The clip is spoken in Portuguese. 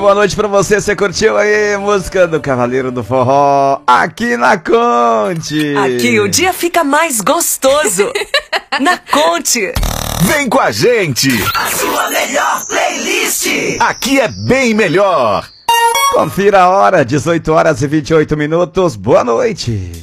boa noite pra você. Você curtiu aí a música do Cavaleiro do Forró aqui na Conte? Aqui o dia fica mais gostoso. Na Conte. Vem com a gente. A sua melhor playlist. Aqui é bem melhor. Confira a hora, 18 horas e 28 minutos. Boa noite.